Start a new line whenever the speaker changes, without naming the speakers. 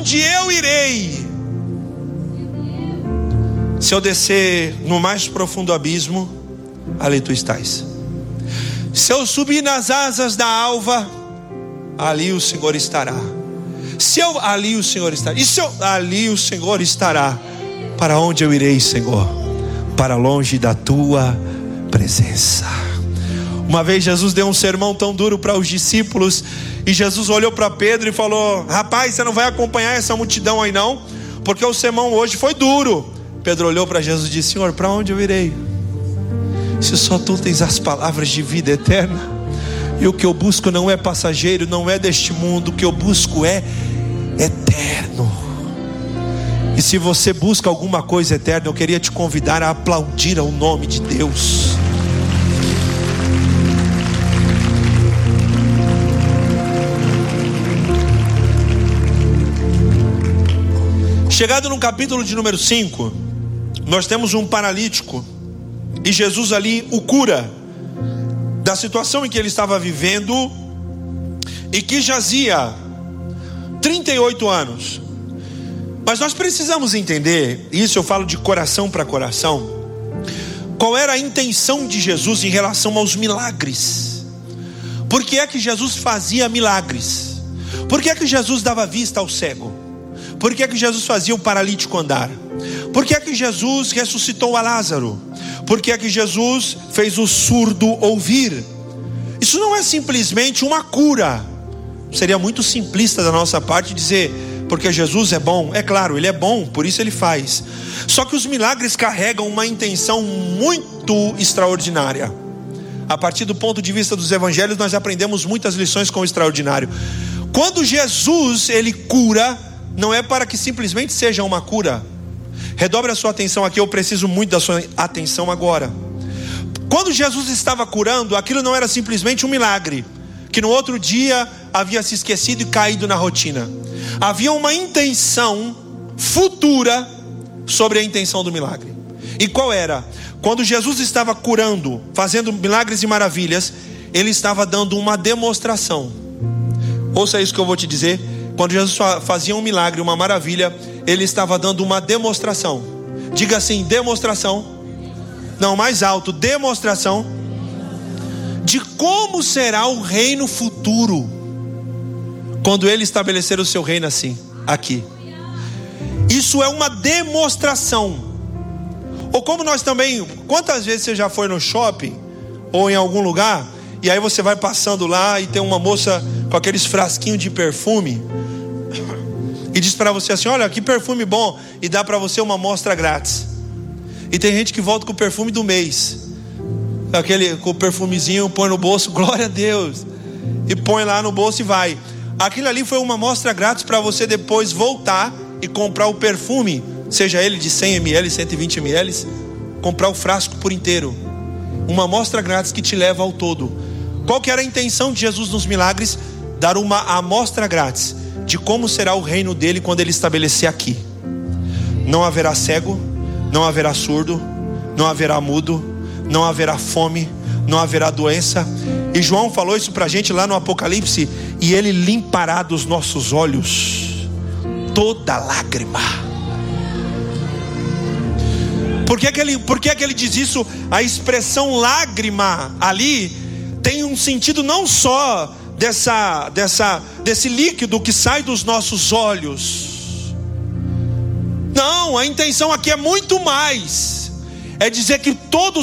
onde eu irei? Se eu descer no mais profundo abismo, ali tu estás. Se eu subir nas asas da alva, ali o Senhor estará. Ali o Senhor estará. Ali o Senhor estará. Para onde eu irei, Senhor? Para longe da tua presença. Uma vez Jesus deu um sermão tão duro para os discípulos, e Jesus olhou para Pedro e falou: rapaz, você não vai acompanhar essa multidão aí não, porque o sermão hoje foi duro. Pedro olhou para Jesus e disse: Senhor, para onde eu irei? Se só tu tens as palavras de vida eterna, e o que eu busco não é passageiro, não é deste mundo, o que eu busco é eterno. E se você busca alguma coisa eterna, eu queria te convidar a aplaudir ao nome de Deus. Chegado no capítulo de número 5, nós temos um paralítico, e Jesus ali o cura da situação em que ele estava vivendo, e que jazia 38 anos. Mas nós precisamos entender, e isso eu falo de coração para coração, qual era a intenção de Jesus em relação aos milagres. Por que é que Jesus fazia milagres? Por que é que Jesus dava vista ao cego? Por que é que Jesus fazia o paralítico andar? Por que é que Jesus ressuscitou a Lázaro? Por que é que Jesus fez o surdo ouvir? Isso não é simplesmente uma cura. Seria muito simplista da nossa parte dizer, porque Jesus é bom. É claro, Ele é bom, por isso Ele faz. Só que os milagres carregam uma intenção muito extraordinária. A partir do ponto de vista dos evangelhos, nós aprendemos muitas lições com o extraordinário. Quando Jesus, Ele cura, não é para que simplesmente seja uma cura. Redobre a sua atenção aqui, eu preciso muito da sua atenção agora. Quando Jesus estava curando, aquilo não era simplesmente um milagre, que no outro dia havia se esquecido e caído na rotina. Havia uma intenção futura sobre a intenção do milagre. E qual era? Quando Jesus estava curando, fazendo milagres e maravilhas, Ele estava dando uma demonstração. Ouça isso que eu vou te dizer. Quando Jesus fazia um milagre, uma maravilha, Ele estava dando uma demonstração. Diga assim, demonstração. Não, mais alto, demonstração de como será o reino futuro, quando Ele estabelecer o seu reino assim, aqui. Isso é uma demonstração. Ou como nós também, quantas vezes você já foi no shopping ou em algum lugar, e aí você vai passando lá e tem uma moça com aqueles frasquinhos de perfume e diz para você assim: olha que perfume bom, e dá para você uma amostra grátis. E tem gente que volta com o perfume do mês, com o perfumezinho, põe no bolso, glória a Deus, e põe lá no bolso e vai. Aquilo ali foi uma amostra grátis para você depois voltar e comprar o perfume, seja ele de 100 ml, 120 ml, comprar o frasco por inteiro. Uma amostra grátis que te leva ao todo. Qual que era a intenção de Jesus nos milagres? Dar uma amostra grátis de como será o reino dele quando ele estabelecer aqui. Não haverá cego, não haverá surdo, não haverá mudo, não haverá fome, não haverá doença. E João falou isso pra gente lá no Apocalipse: e ele limpará dos nossos olhos toda lágrima. Por que que ele diz isso? A expressão lágrima ali tem um sentido não só desse líquido que sai dos nossos olhos. Não, a intenção aqui é muito mais. É dizer que todos